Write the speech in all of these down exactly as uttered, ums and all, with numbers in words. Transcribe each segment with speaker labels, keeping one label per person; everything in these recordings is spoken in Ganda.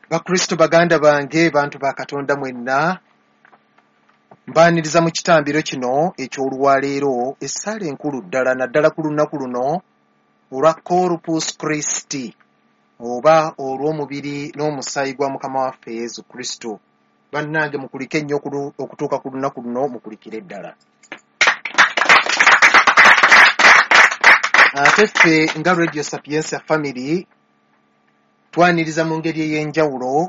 Speaker 1: Bakristo baganda bange bantu ba Katonda mwenna mbaniriza mu kitambiro kino eky'olwaleero essala enkulu ddala naddala ku lunaku luno olwa Corpus Christi oba olw'omubiri n'omusaayi gwa Mukama waffe Yesu Kristo. Bannange mukulike nnyo okutuuka ku lunaku luno, mukulikire ddala. Ate ffe nga Radio Sapienza Family twaniriza mu ngeri ey'enjawulo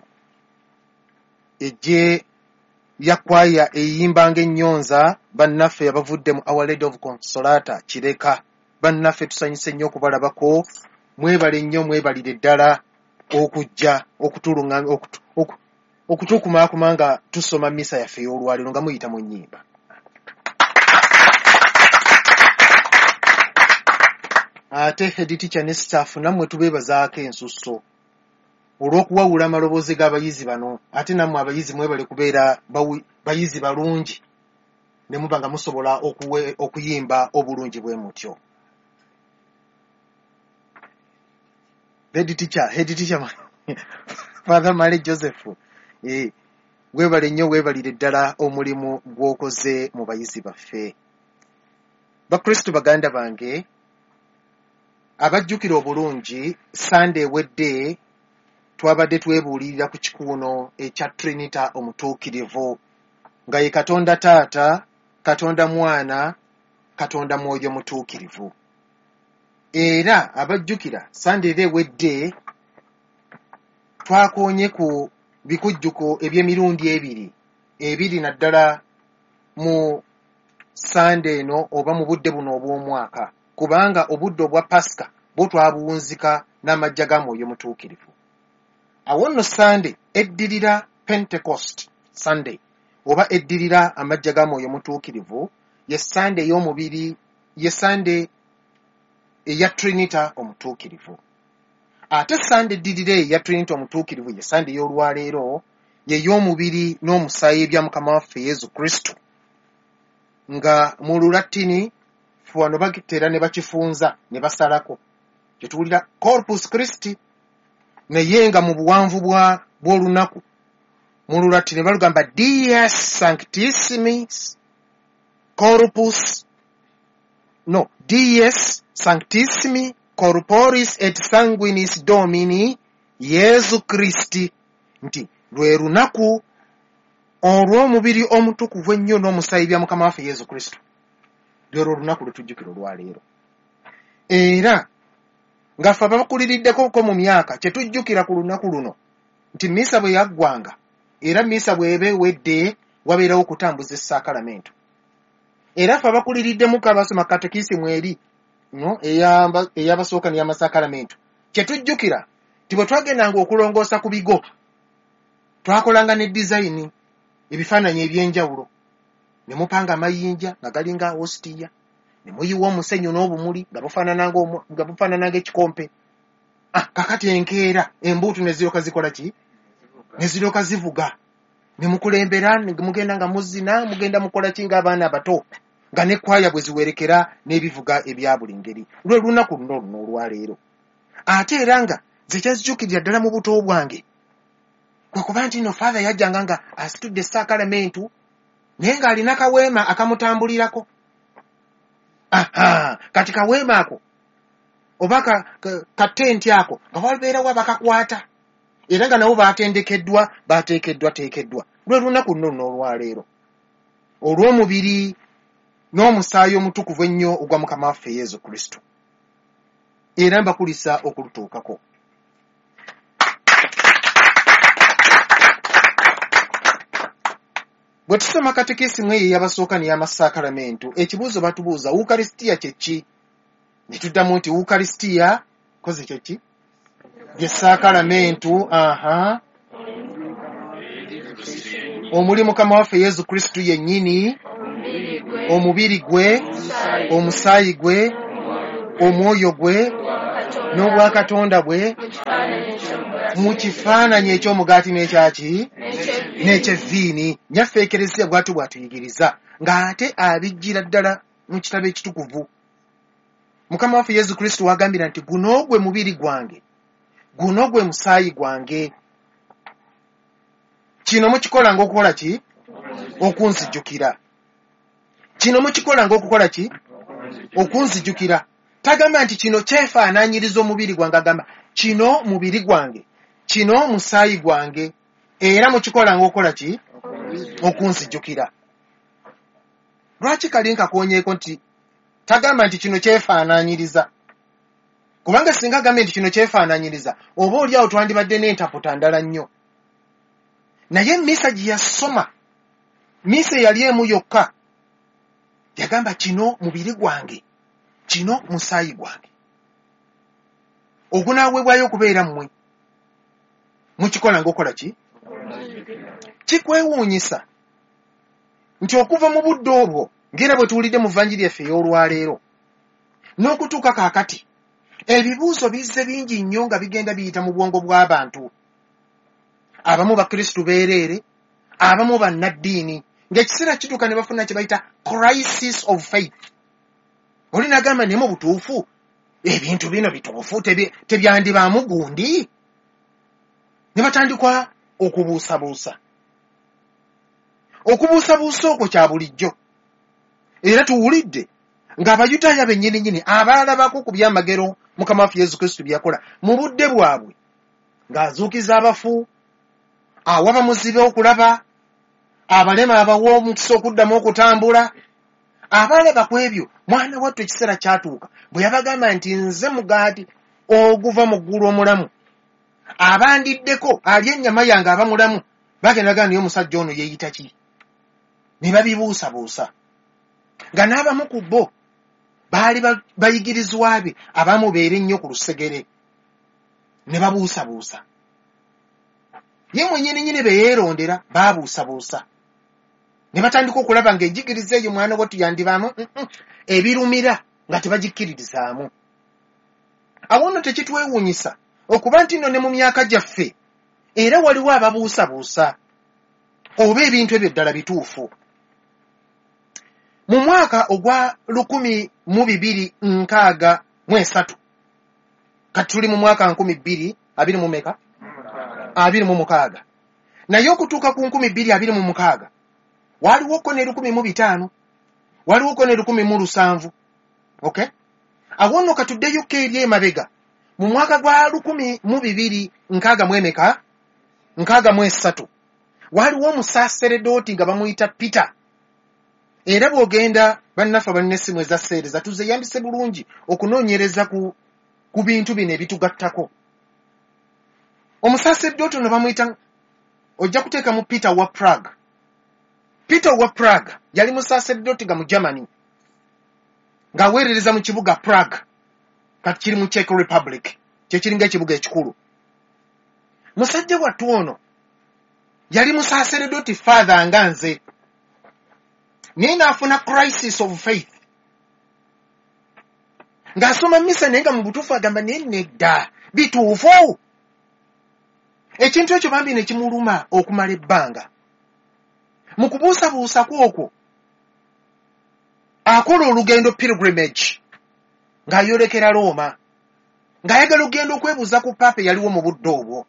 Speaker 1: ejje ya kwaya eyimbanga ennyonza bannaffe abavudde mu Our Lady of Consolata Kireka. Bannaffe tusanyuse nnyo okubalabako, mwebale nnyo, mwebalire ddala okujja okutulunga okutu, okutu, okutukumaakuma nga tusoma misa yaffe y'olwaleero nga muyita mu nnyimba. Ate head teacher ne staff nammwe tubeebazaako ensusso olw'okuwawula amaloboozi g'abayizi bano. Ate nammwe abayizi mwebale kubeera bayizi balungi ne muba nga musobola okuyimba obulungi bwe mutyo. Head teacher, head teacher Father Male Joseph, eh, webale nnyo, webalire ddala omulimu gw'okoze mu bayizi baffe. Bakristo baganda bange abajjukira obulungi, Sunday ewedde twabadde twebuulirira ku kikuuno ekya Trinita omutuukirivu nga ye Katonda Taata, Katonda Mwana, Katonda Mwoyo mutuukirivu. Era abajjukira Sunday ewedde twakoonye ku bikujjuko eby'emirundi ebiri ebiri naddala mu Sunday eno oba mu budde buno obw'omwaka, kubanga obudde obwa Pasika bwo twabuwunzika n'amajja ga Mwoyo mutuukirivu. Awo nno Sunday eddirira Pentecost Sunday oba eddirira amajja ga Mwoyo mutuukirivu ye Sunday y'omubiri, ye Sunday eya Trinita omutuukirivu. Ate Sunday eddirira eya Trinita omutuukirivu ye Sunday y'olwaleero ye y'omubiri n'omusaayi ebya Mukama waffe Yesu Kristo, nga mu Lulatini wano bagitera ne bakifunza ne basalako kye tuwulira Corpus Christi, naye nga mu buwanvu bw'olunaku mu Lulatini balugamba Dies Sanctissimis Corpus, no, Dies Sanctissimi Corporis et Sanguinis Domini Yesu Christi, nti lwe lunaku olw'omubiri omutukuvu ennyo n'omusaayi bya Mukama waffe Yesu Kristo. Lero olunaku lwe tujjukira olwaleero. Era nga ffe abakuliriddeko ko mu myaka kye tujjukira ku lunaku luno nti misa bwe yaggwanga era misa bw'eba ewedde wabeerawo okutambuza essaakalamentu. Era ffe abakuliriddemu abasoma katekisimu eri no ey'abasooka n'ey'amasakalamentu kye tujjukira nti bwe twagendanga okulongoosa ku bigo twakolanga ne dizayini ebifaananyi eby'enjawulo, ne mupanga amayinja nga galinga hostiya, ne muyiwa omusenyu n'obumuli nga bufaanananga ekikompe. Ah, kakati enkeera embuutu ne ziryoka zikola ki? Ne ziryoka zivuga. Ne mukulembera ne mugenda nga muzina, mugenda mukola ki ng'abaana abato, nga ne kwaya bwe ziwerekera n'ebivuga ebya buli ngeri. Lwe lunaku luno luno olwaleero. Ate era nga ze kyazijjukirira ddala mu buto bwange kwe kuba nti no Father yajjanga nga asitudde essaakalamentu naye ng'alina kaweema akamutambulirako. Aha, kati kaweema ako oba katenti ako nga wabeerawo abakakwata era nga nabo baatendekeddwa baateekeddwa teekeddwa. Lwe lunaku luno luno olwaleero olw'omubiri n'omusaayi omutukuvu ennyo ogwa Mukama waffe Yesu Kristo, era mbakulisa okulutuukako. Bwe tusoma katekisimu eyo ey'abasooka n'ey'amasakalamentu, ekibuuzo batubuuza Ukaristiya kye ki? Ne tuddamu nti Ukaristiya koze kye ki? Ye saakalamentu, aha, omuli Mukama waffe Yesu Kristo yennyini, omubiri gwe, omusaayi gwe, omwoyo gwe n'obwa Katonda bwe mu kifaananyi eky'omugaati n'ekyaki n'ekyevviini. Nyaffe Ekereziya bw'atu bw'atuyigiriza ng'ate abijjira ddala mu kitabo ekitukuvu. Mukama waffe Yesu Kristo wagambira nti guno gwe mubiri gwange, guno gwe musaayi gwange. kino mukikola ng'okukola ki? Okunzijukira. Kino mukikola ng'okukola ki? Okunzijukira. Tagamba nti kino kyefaanaanyiriza omubiri gwange, agamba kino mubiri gwange, kino musaayi gwange, era mukikola ng'okola ki? Okunzijukira. Lwaki kali nkakoonyeeko nti tagamba nti kino kyefaanaanyiriza? Kubanga singa agambe nti kino kyefaanaanyiriza, oba oli awo twandibadde n'entaputa ndala nnyo. Naye Misa gye yasoma, Misa yali emu yokka, yagamba kino mubiri gwange, kino musaayi gwange, ogunaaweebwayo okubeera mmwe. Mukikola ng'okola ki? Kikwewuunyisa nti okuva mu budde obwo, ng'era bwe tuwulidde mu vvanjiri yaffe ey'olwaleero, n'okutuuka kaakati, ebibuuzo bizze bingi nnyo nga bigenda biyita mu bwongo bw'abantu. Abamu bakristu beereere, abamu bannaddiini, ng'ekiseera kituuka ne bafuna kye bayita crisis of faith. Oli n'agamba ne mu butuufu ebintu bino bituufu tebyandibaamu gundi? Ne batandikwa okubuusabuusa. Okubuusabuusa okwo kya bulijjo. Era tuwulidde ng'Abayudaaya bennyini nnyini abaalabako ku byamagero Mukama waffe Yesu Kristo bye yakola mu budde bwabwe, ng'azuukiza abafu, awa bamuzibe okulaba, abalema abawa omukisa okuddamu okutambula. Abaalaba ku ebyo, mwana wattu ekiseera kyatuuka bwe yabagamba nti nze mugaati oguva mu ggulu omulamu, abandiddeko alya ennyama yange aba mulamu, bagenda bagamba naye omusajja ono yeeyita ki? Ne babibuusabuusa. Nga n'abamu ku bo baali bayigirizwa be abamubeera ennyo ku lusegere, ne babuusabuusa. Ye mwennyini nnyini be yeerondera baabuusabuusa. Ne batandika okulaba ng'enjigiriza eyo mwana wattu yandibaamu ebirumira nga tebagikkiririzaamu. Awo nno tekitwewuunyisa okuba nti nno ne mu myaka gyaffe era waliwo ababuusabuusa oba ebintu ebyo ddala bituufu. Mu mwaka ogwa lukumi mu bibiri nkaaga mu esatu, kati tuli mu mwaka nkumi bbiri abiri mu meka abiri mu mukaaga, naye okutuuka ku nkumi bbiri abiri mu mukaaga waliwoko ne lukumi mu bitaano, waliwoko ne lukumi mu lusanvu. Okay, awo nno katuddeyoko eri emabega mu mwaka gwa lukumi mu bibiri nkaaga mu emeka nkaaga mu esatu, waliwo omusaaseredooti nga bamuyita Peter. Era bw'ogenda bannaffe balina essimu eza sseereza tuzeyambise bulungi okunoonyereza ku, ku bintu bino ebitugattako. Omusaaseredooti ono bamuyita, ojja kuteeka mu Peter wa Prague. Peter wa Prague yali musaaseredooti nga mu Germany, ng'aweerereza mu kibuga Prague, kati kiri mu Czech Republic, kye kiringa ekibuga ekikulu. Musajja wattu ono yali musaaseredooti father nga nze, naye n'afuna crisis of faith. Ng'asoma Misa naye nga mu butuufu agamba naye nedda bituufu. Ekintu ekyo bambi ne kimuluma okumala ebbanga. Mu kubuusabuusa kwokwo akola olugendo pilgrimage ng'ayolekera Roma, ng'ayagala okugenda okwebuuza ku Papa yaliwo mu budde obwo.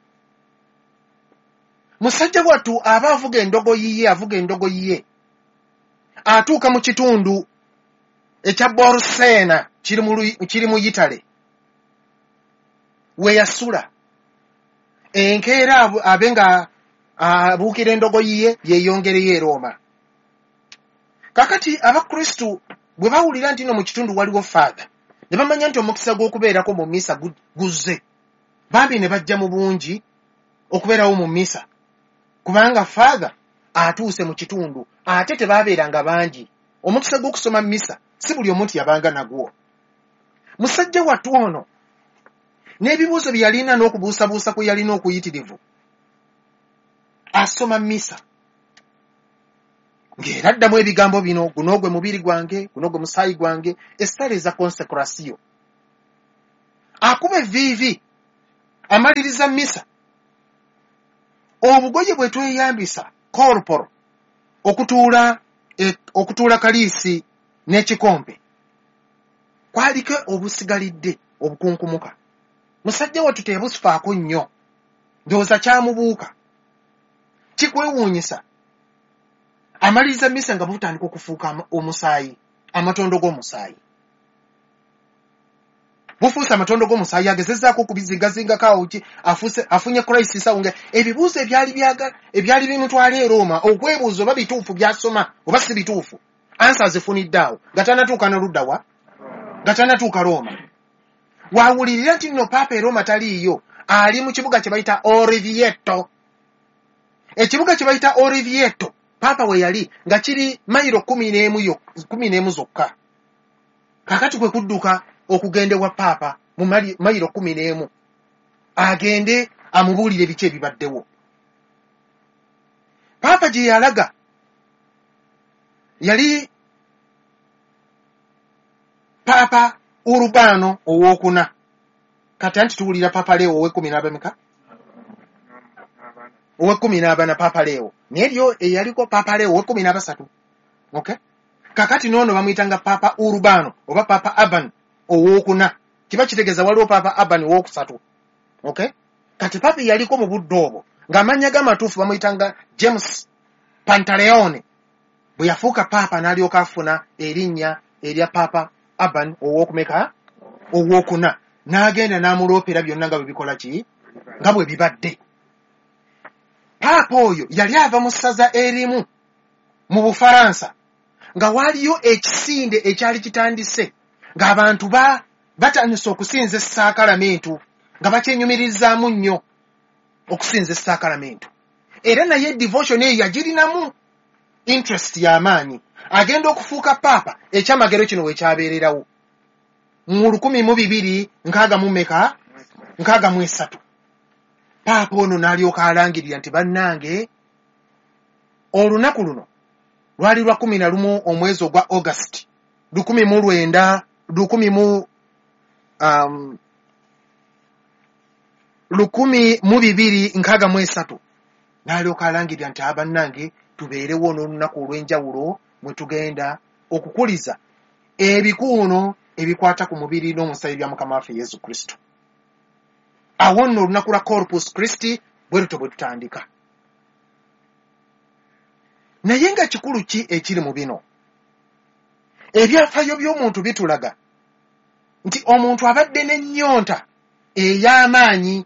Speaker 1: Musajja wattu aba avuga endogoyi ye avuga endogoyi ye atuuka mu kitundu ekya Bolsena kiri mu kiri mu Yitale, we yasula enkeera abe nga abuukira endogoyi ye yeeyongereyo e Roma. Kakati abakristu bwe bawulira nti no mu kitundu waliwo father, ne bamanya nti omukisa gw'okubeerako mu Misa guzze, bambi ne bajja mu bungi okubeerawo mu Misa, kubanga father atuuse mu kitundu ate tebaabeeranga bangi. Omukisa gw'okusoma Misa si buli omuntu yabanga nagwo. Musajja wattu ono n'ebibuuzo bye yalina n'okubuusabuusa kwe yalina okuyitirivu, asoma Misa ng'era addamu ebigambo bino, guno gwe mubiri gwange, guno gwe musaayi gwange, essala eza consecration. Akuba evviivi amaliriza Misa, obugoye bwe tweyambisa corporal okutuula e, okutuula kaliisi n'ekikompe kwaliko obusigalidde obukunkumuka. Musajja wattu tebusifaako nnyo, ndowooza kyamubuuka. kikwewuunyisa amaliriza mmisa nga butandika okufuuka omusaayi, amatondo g'omusaayi. Bufuuse amatondo g'omusaayi, agezezzaako okubizingazinga awo ki afuse afunye crisis awo nga ebibuuzo ebyali byaga ebyali bimutwala e Roma okwebuuza oba bituufu byasoma oba si bituufu, ansa zifunidde awo nga tanatuuka n'oludda wa nga tanatuuka Roma. Waawulirira nti nno paapa e Roma taliiyo, ali mu kibuga kye bayita Orvieto. Ekibuga kye bayita Orvieto paapa we yali nga kiri mayiro kumi n'emu yo kumi n'emu zokka. Kakati kwe kudduka okugende wa paapa mu mayiro kumi n'emu agende amubuulire biki ebibaddewo. Paapa gye yalaga yali paapa Urbano owookuna. Kati anti tuwulira paapa Leo ow'ekkumi n'abameka ow'ekkumi n'abana paapa Leo neryo eyaliko paapa Leo ow'ekkumi n'abasatu. Okay, kakati noono bamuyitanga paapa Urbano oba paapa Urban owookuna, kiba kitegeeza waliwo paapa Urban owookusatu. Okay, kati paapa yaliko mu budde obwo ng'amannya g'amatuufu bamuyitanga James Pantaleone. Bwe yafuuka paapa n'alyoka afuna erinnya erya paapa Urban owookumeka owookuna, n'agenda n'amuloopera byonna nga bwe bikola ki nga bwe bibadde. Paapa oyo yali ava mu ssaza erimu mu Bufaransa nga waliyo ekisinde ekyali kitandise ng'abantu ba batandise okusinza essaakalamentu nga bakyenyumiririzaamu nnyo okusinza essaakalamentu, era naye devotion eyo yagirinamu interest y'amaanyi. Agenda okufuuka paapa, ekyamagero kino wekyabeererawo mu lukumi mu bibiri nkaaga mu meka nkaaga mu esatu. Paapa ono n'alyoka alangirira nti bannange, olunaku luno lwali lwa kumi na lumu omwezi ogwa August lukumi mu lwenda lukumi mu um, lukumi mu bibiri nkaaga mu esatu. N'alyoka alangirira nti abannange tubeerewo n'olunaku olw'enjawulo mwe tugenda okukuliza ebikuuno ebikwata ku mubiri n'omusaayi bya Mukama waffe Yesu Kristo. Awo nno olunaku lwa Corpus Christi bwe luto bwe tutandika. Naye nga kikulu ki ekiri mu bino? Ebyafaayo by'omuntu bitulaga nti omuntu abadde n'ennyonta ey'amaanyi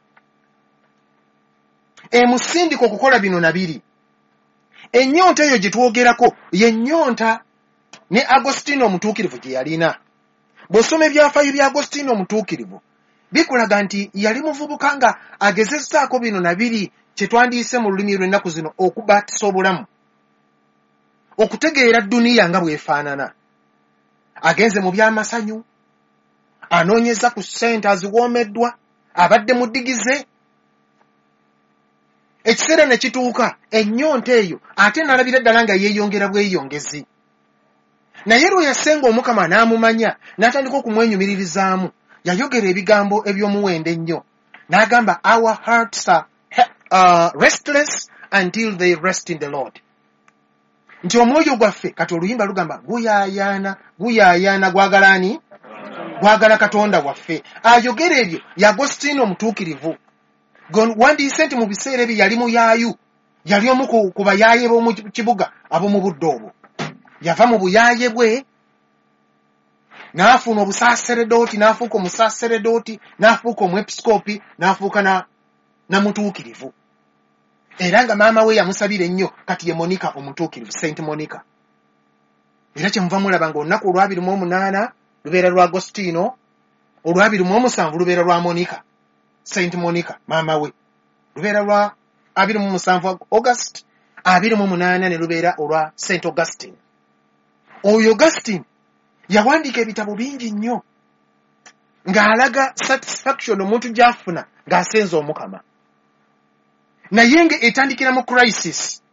Speaker 1: emusindika okukola bino nabiri. Ennyonta eyo gye twogerako ye nnyonta ne Agostino omutuukirivu gye yalina. Bw'osoma ebyafaayo bya Agostino omutuukirivu bikulaga nti yali muvubuka nga agezezzaako bino nabiri kye twandiise mu lulimi lw'ennaku zino okubaatisa obulamu, okutegeera dduniya nga bw'efaanana. Agenze mu by'amasanyu, anoonyeza ku ssente aziwoomeddwa, abadde mu ddigize. Ekiseera ne kituuka ennyonta eyo ate n'alabira ddala nga yeeyongera bweyongezi. Naye lwe yasenga Omukama n'amumanya n'atandika okumwenyumiririzaamu, yayogera ebigambo eby'omuwendo ennyo. N'agamba, our hearts are uh, restless until they rest in the Lord. Nti omwoyo gwaffe, kati oluyimba lugamba guyaayaana guyaayaana gwagala ani? Gwagala Katonda waffe. Ayogera ebyo ya Agostino omutuukirivu. Wandiise nti mu biseera ebyo yali muyaayu, yali omu ku bayaaye b'omu kibuga ab'omu budde obwo. Yava mu buyaaye bwe n'afuna obusaaseredooti, n'afuuka omusaaseredooti, n'afuuka omwepisikoopi, n'afuuka na namutuukirivu. Era nga maama we yamusabira ennyo, kati ye Monica omutuukirivu, Saint Monica. Era kyemuva mulaba ng'olunaku olwabiri mu omunaana lubeera lwa Agostino, olwabiri mu omusanvu lubeera lwa Monica, Saint Monica maama we. Lubeera lwa abiri mu musanvu August, abiri mu omunaana ne lubeera olwa Saint Augustine. Oyo Augustine yawandiika ebitabo bingi nnyo ng'alaga satisfaction omuntu gy'afuna ng'asenza Omukama. Naye nga etandikira mu crisis.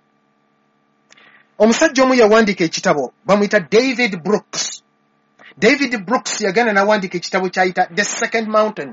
Speaker 1: Omusajja omu yawandiika ekitabo bamuyita David Brooks. David Brooks yagenda n'awandiika ekitabo kyayita The Second Mountain.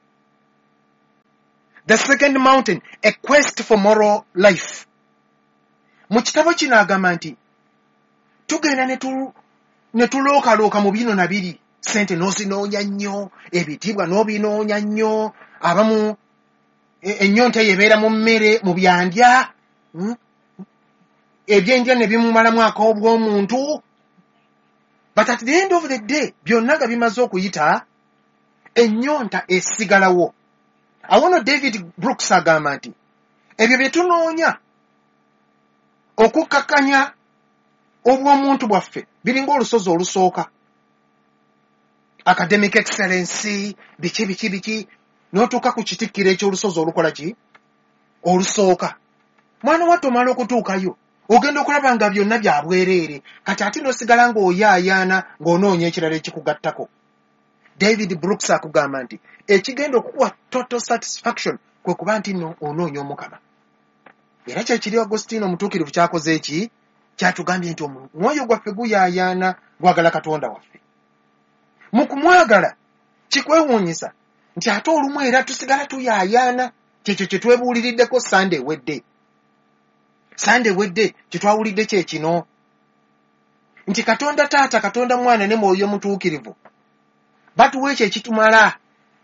Speaker 1: The Second Mountain, A Quest for Moral Life. Mu kitabo kino agamba nti tugenda ne tu ne tulookalooka mu bino nabiri, sente n'ozinoonya nnyo, ebitiibwa n'obinoonya nnyo, abamu ennyonta eyo ebeera mu mmere, mu byandya, hmm? ebyenja ne bimumalamu akawoowo bw'omuntu. But at the end of the day byonna nga bimaze okuyita ennyonta esigalawo. Awono David Brooks agamba nti ebyo bye tunoonya okukkakanya obw'omuntu bwaffe biringa olusozi olusooka. Academic excellence biki biki biki n'otuuka ku kitikkiro eky'olusozi olukola ki olusooka. Mwana wattu omala okutuukayo ogenda okulaba nga byonna bya bwereere, kati ate n'osigala ng'oyaayaana ng'onoonya ekirala ekikugattako. David Brooks akugamba nti ekigenda okukuwa total satisfaction kwe kuba nti no onoonya Omukama. Era kyekiri Agostino omutuukirivu kyakoze eki kyatugambye nti omwoyo gwaffe guyaayaana gwagala Katonda waffe. Mu kumwagala kikwewuunyisa nti ate olumu era tusigala tuyaayaana. Kyekyo kye twebuuliriddeko Sunday wedde. Sunday wedde kye twawulidde kye kino nti Katonda Taata, Katonda Mwana ne Mwoyo Mutuukirivu batuwa ekyo ekitumala,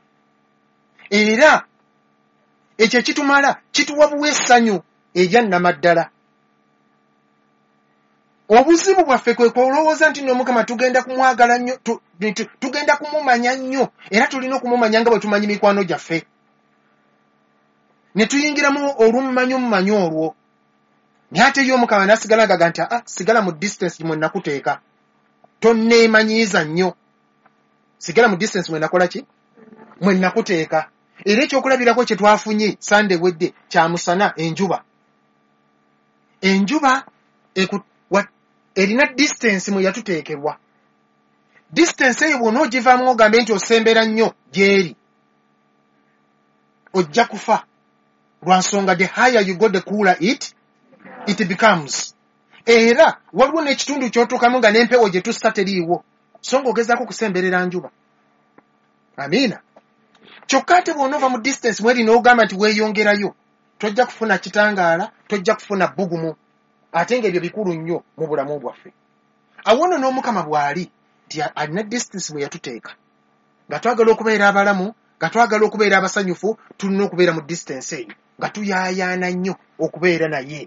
Speaker 1: era ekyo ekitumala kituwa buweessanyu erya nnamaddala. Obuzibu bwaffe kwe kwolowooza nti n'Omukama tugenda kumwagala nnyo, tugenda kumumanya nnyo, era tulina okumumanya nga bwe tumanyi mikwano gyaffe. Ne tuyingiramu olumumanyi omumanyi olwo. Naye ate ye Omukama n'asigala agaga nti ah, sigala mu distance mwe nakuteeka, tonneemanyiiza nnyo. Sigala mu distance mwe nakola ki mwe nakuteeka. Era ekyokulabirako kye twafunye Sunday wedde kya musana enjuba. Enjuba eku, wat, erina distance mwe yatuteekebwa. Distance eyo bw'onoogivaamu ogambe nti osembera nnyo gyeri, ojja kufa. Lwa nsonga the higher you go the cooler it it becomes. Era waliwo n'ekitundu ky'otuukamu nga n'empewo gye tussa teriiwo, so ng'ogezaako kusemberera njuba. Amiina. Kyokka ate bw'onova mu distance mweri n'ogamba nti weeyongerayo, tojja kufuna kitangaala, tojja kufuna bbugumu, ate ng'ebyo bikulu nnyo mu bulamu bwaffe. Awo nno n'Omukama bw'ali nti alina distance mwe yatuteeka, nga twagala okubeera abalamu, nga twagala okubeera abasanyufu, tulina okubeera mu distance eyo nga tuyaayaana nnyo okubeera naye.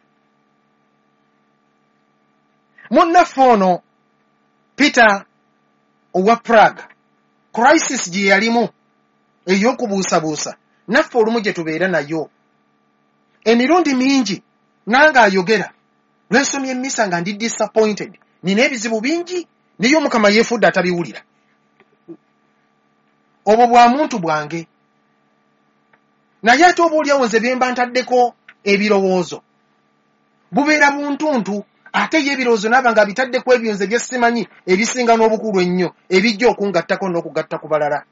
Speaker 1: Munnaffe ono Peter owa Prague, crisis gye yalimu ey'okubuusabuusa, naffe olumu gye tubeera nayo. Emirundi mingi nange ayogera, lwensomye emmisa nga ndi disappointed, nina ebizibu bingi, naye Omukama yeefudde atabiwulira. Obwo bwa muntu bwange. Naye ate oboolyawo nze bye mba ntaddeko ebirowoozo bubeera buntuntu, ate ye ebirowoozo naaba nga bitaddeko ebyo nze bye simanyi ebisinga n'obukulu ennyo ebijja okungattako n'okugatta ku balala.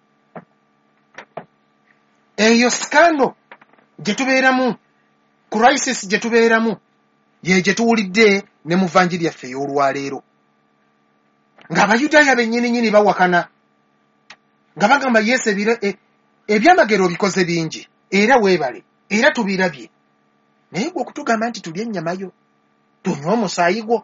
Speaker 1: Eyo skando gye tubeeramu, crisis gye tubeeramu, ye gye tuwulidde ne mu vanjiri yaffe ey'olwaleero, ng'Abayudaaya bennyini nnyini bawakana nga bagamba Yesu ebire ebyamagero bikoze bingi era weebale era tubirabye, naye gwe okutugamba nti tulye ennyama yo, tunywe omusaayi gwo.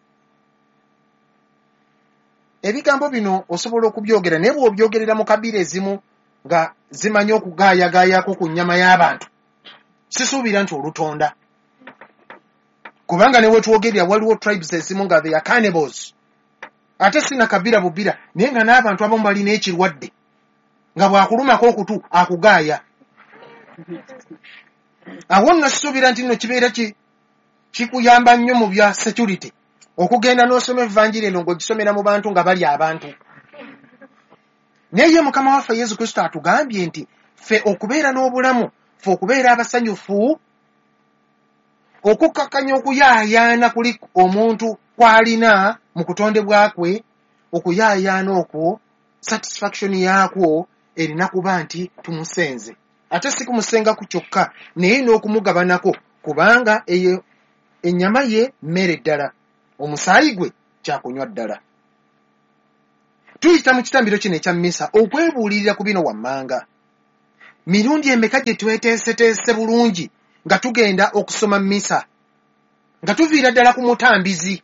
Speaker 1: Ebigambo bino osobola okubyogera, naye bw'obyogerera mu kabira ezimu nga zimanyi okugaayagaayako ku nnyama y'abantu, sisuubira nti olutonda. Kubanga ne wetwogerera waliwo tribes ezimu nga they are cannibals, ate sina kabira bubira, naye nga n'abantu abamu balina ekirwadde nga bwakulumako okutu akugaaya. Awo nno sisuubira nti nno kibeera ki kikuyamba nnyo mu bya security okugenda n'osoma evanjiri eno ng'ogisomera mu bantu nga bali abantu. Naye ye Mukama waffe Yesu Kristo atugambye nti ffe okubeera n'obulamu, ffe okubeera abasanyufu, okukkakanya okuyaayaana kuli omuntu kw'alina mu kutondebwa kwe, okuyaayaana okwo satisfaction yaakwo erina kuba nti tumusenze, ate si kumusengaku kyokka naye n'okumugabanako, kubanga eyo ennyama ye mmere ddala, omusaayi gwe kyakunywa ddala. Tuyita mu kitambiro kino ekya mmisa okwebuulirira ku bino wammanga. Mirundi emeka gye tweteeseteese bulungi nga tugenda okusoma mmisa, nga tuviira ddala ku mutambizi,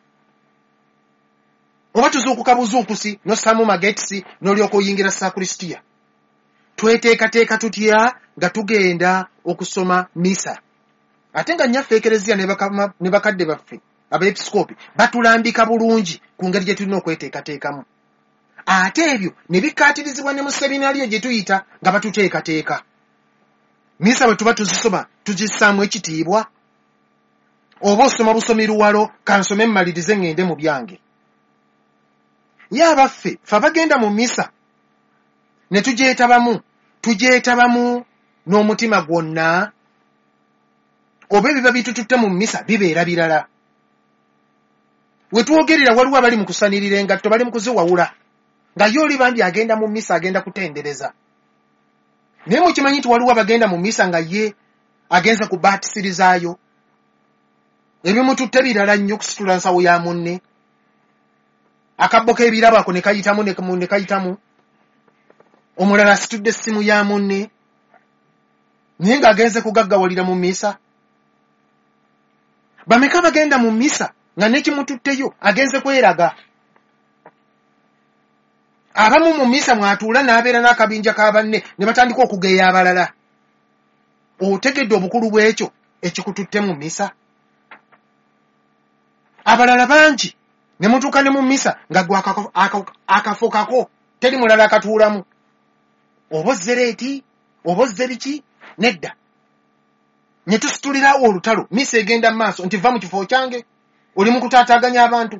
Speaker 1: oba tuzuukuka buzuukusi n'ossaamu magetisi n'olyoka oyingira sakristiya. Tweteekateeka tutya nga tugenda okusoma mmisa? ate nga nnyaffe ekereziya ne bakadde baffe abeepisikoopi batulambika bulungi ku ngeri gye tulina okweteekateekamu. Ate ebyo ne bikkaatirizibwa ne mu seminaaliyo gye tuyita nga batuteekateeka. Misa bwe tuba tuzisoma tuzissaamu ekitiibwa? Oba osoma busomi luwalo kansome mmalirize ŋŋende mu byange. Ye abaffe fe abagenda mu misa ne tugyetabamu tugyetabamu n'omutima gwonna, oba ebiba bitututte mu misa bibeera birala. We twogerera waliwo abali mu kusanirira engatto bali mu kuziwawula nga ye oli bambi agenda mu misa agenda kutendereza. Naye mukimanyi nti waliwo abagenda mu misa nga ye agenza kubaatisirizayo. Ebimututte birala nnyo kusitula nsawo ya munne. Akabbo k'ebirabo ako ne kayitamu ne kayitamu. Omulala asitudde essimu ya munne. Naye ng'agenze kugaggawalira mu misa. Bameka bagenda mu misa nga n'ekimututteyo agenze kweraga. Abamu mu misa mwatuula n'abeera n'akabinja ka banne ne batandika okugeya abalala. Otegedde obukulu bw'ekyo ekikututte mu misa? Abalala bangi ne mutuuka ne mu misa nga gwe akafo kako teri mulala akatuulamu. Oba ozze leeti, oba ozze biki? Nedda. Ne tusitulirawo olutalo, misa egenda mu maaso nti va mu kifo kyange, oli mu kutaataaganya abantu.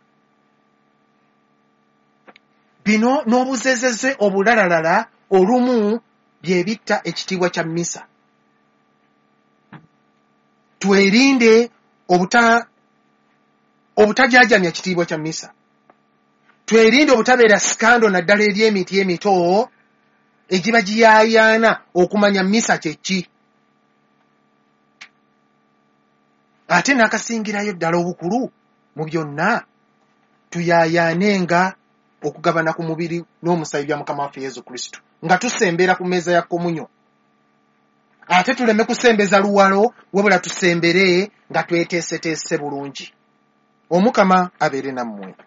Speaker 1: Bino n'obuzezeze obulalalala olumu bye bitta ekitiibwa kya misa. Twerinde obuta obutajaajamya kitiibwa kya misa. Twerinde obutabeera sikando naddala ery'emiti emito egiba giyaayaana okumanya misa kye ki. Ate n'akasingirayo ddala obukulu mu byonna tuyaayaanenga okugabana ku mubiri n'omusaayi bya Mukama waffe Yesu Kristo nga tusembera ku mmeeza ya komunyo. Ate tuleme kusembeza luwalo wabula tusembere nga tweteeseteese bulungi. Omukama abeere nammwe.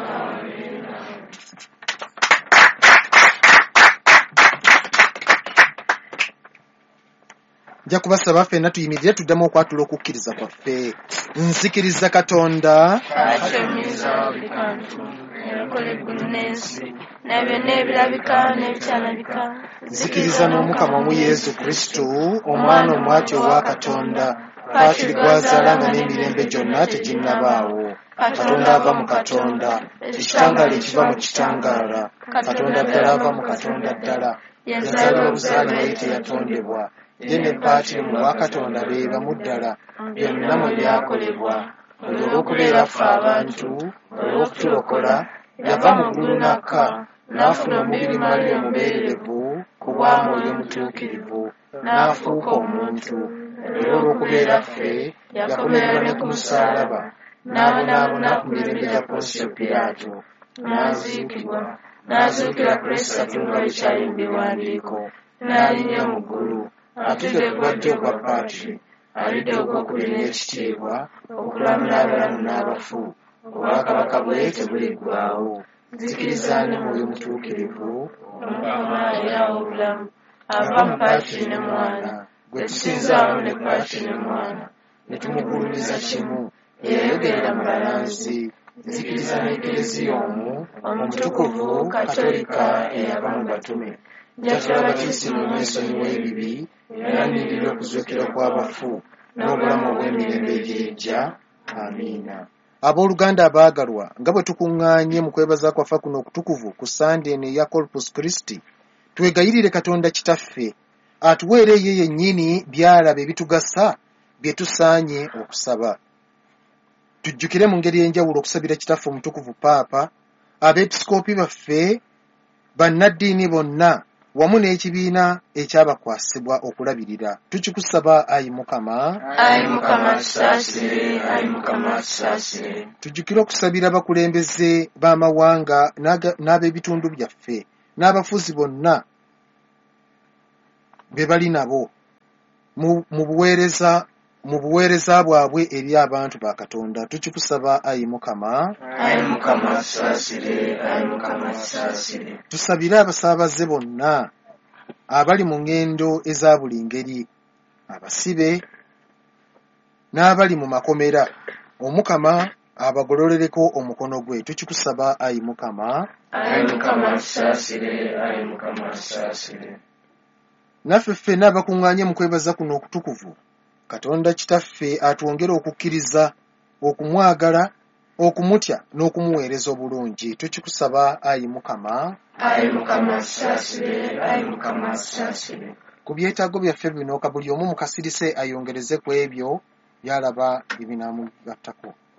Speaker 1: Nja kubasaba ffenna tuyimirire tuddamu okwatula okukkiriza kwaffe. Nzikiriza Katonda
Speaker 2: akyomiriza bikantu ebikola eggulu n'ensi n'ebyonna ebirabika n'ebikyalabika.
Speaker 1: Nzikiriza n'Omukama omu Yesu Kristo omwana omwati owa Katonda paakiri gwazaala nga n'emirembe gyonna teginnabaawo. Katonda ava mu Katonda, ekitangaala ekiva mu kitangaala, Katonda ddala ava mu Katonda ddala, yazaalibwa obuzaale naye teyatondebwa. Ye ne paakiri mu bwa Katonda be bamu ddala, byonna mwe byakolebwa. Olwo olw'okubeera ffe abantu, olw'okutulokola, yava mu ggulu n'akka, n'afuna omubiri mali omubeererevu ku bwa Mwoyo Omutuukirivu, n'afuuka omuntu. Era olw'okubeera ffe, yakomererwa ne ku musaalaba, n'abonaabona ku mirembe gya Ponsiyo Piraato, n'aziikibwa, n'azuukira ku lw'essatu nga bikyali mu biwandiiko, n'alinnya mu ggulu, atudde ku ddyo ogwa paatiri, alidde ogwokubiri n'ekitiibwa, okulamula abalamu n'abafu. Obwakabaka bwe tebuliggwaawo. Nzikiriza ne Mwoyo Mutuukirivu, Omukama era obulamu, ava mu paatiri ne Mwana, gwe tusinza awamu ne paatiri ne Mwana, ne tumugulumiza kimu, eyayogerera mu balanzi. Nzikiriza n'Ekereziya omu, omutukuvu, katolika, eyava mu batume. Njatula abatiisimu ensonyi w'ebibi, era nnindirira okuzuukira kw'abafu, n'obulamu obw'emirembe egy'ejja. Amiina. Abooluganda abaagalwa, nga bwe tukuŋŋaanye mu kwebaza kwaffe kuno okutukuvu ku Sande eno eya Corpus Christi, twegayirire Katonda Kitaffe atuweere ye yennyini byalaba ebitugasa bye tusaanye okusaba. Tujjukire mu ngeri y'enjawulo okusabira Kitaffe Omutukuvu Paapa, abeepisikoopi baffe, bannaddiini bonna wamu n'ekibiina ekyabakwasibwa okulabirira. Tukikusaba Ayi Mukama.
Speaker 2: Ayi Mukama tusaasire, Ayi Mukama tusaasire.
Speaker 1: Tujjukire okusabira abakulembeze b'amawanga n'ab'ebitundu byaffe n'abafuzi bonna be bali nabo mu buweereza mu buweereza bwabwe eri abantu ba Katonda. Tukikusaba Ayi Mukama.
Speaker 2: Ayi Mukama tusaasire, Ayi Mukama tusaasire.
Speaker 1: Tusabire abasaabaze bonna abali mu ngendo eza buli ngeri, abasibe, n'abali mu makomera, Omukama abagolorereko omukono gwe. Tukikusaba ayi Mukama.
Speaker 2: Ayi Mukama tusaasire, ayi Mukama tusaasire.
Speaker 1: Naffe ffenna abakuŋŋaanye mu kwebaza kuno okutukuvu, Katonda Kitaffe atwongere okukkiriza, okumwagala, okumutya n'okumuweereza obulungi. Tukikusaba ayi Mukama.
Speaker 2: Ayi Mukama tusaasire, ayi Mukama tusaasire.
Speaker 1: Ku byetaago byaffe bino ka buli omu mu kasirise ayongereze ku ebyo by'alaba ebinaamugattako.